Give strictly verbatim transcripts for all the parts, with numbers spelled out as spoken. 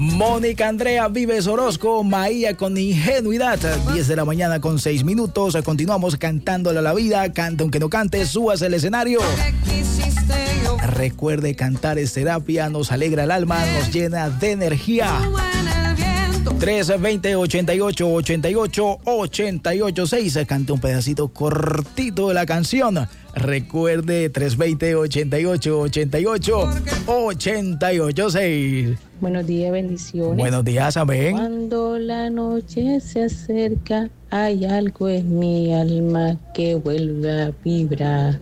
Mónica Andrea Vives Orozco, Maía con Ingenuidad, diez de la mañana con seis minutos. Continuamos cantándole a la vida. Canta aunque no cante, súbase al escenario. Recuerde, cantar es terapia, nos alegra el alma, nos llena de energía. tres veinte, ochenta y ocho, ochenta y ocho, ochenta y ocho, seis. Cante un pedacito cortito de la canción. Recuerde, tres veinte, ochenta y ocho, ochenta y ocho, ochenta y ocho, seis. Buenos días, bendiciones. Buenos días, amén. Cuando la noche se acerca, hay algo en mi alma que vuelve a vibrar.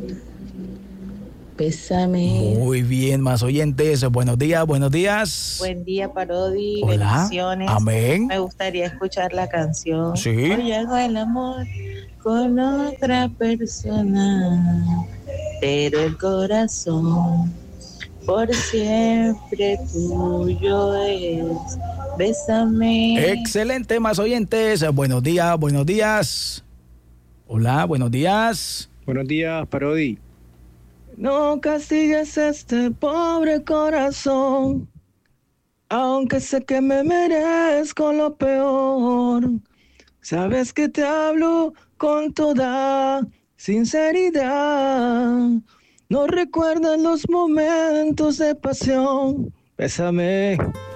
Bésame. Muy bien, más oyentes. Buenos días, buenos días. Buen día, Parodi. Hola. Bendiciones. Amén. Me gustaría escuchar la canción. Sí. Hoy llegó el amor con otra persona, pero el corazón por siempre tuyo es. Bésame. Excelente, más oyentes. Buenos días, buenos días. Hola, buenos días. Buenos días, Parodi. No castigues este pobre corazón, aunque sé que me merezco lo peor. Sabes que te hablo con toda sinceridad. No recuerdas los momentos de pasión. Bésame.